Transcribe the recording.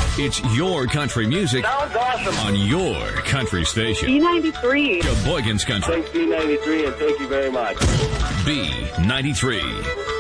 It's your country music Sounds awesome. on your country station. B93. Sheboygan's Country. Thanks, B93, and thank you very much. B93.